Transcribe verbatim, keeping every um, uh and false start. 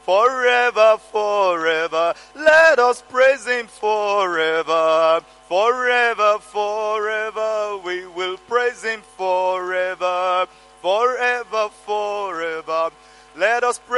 forever, forever. Let us praise him forever, forever, forever. We will praise him forever, forever, forever. Let us praise